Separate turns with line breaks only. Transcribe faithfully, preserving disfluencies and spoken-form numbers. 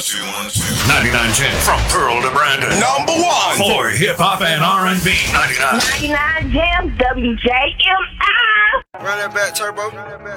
two, one, two. ninety-nine ten from Pearl to Brandon. Number one for hip hop and R and B. ninety-nine.
ninety-nine Jams, W J M I.
Run that back, Turbo. Run that back.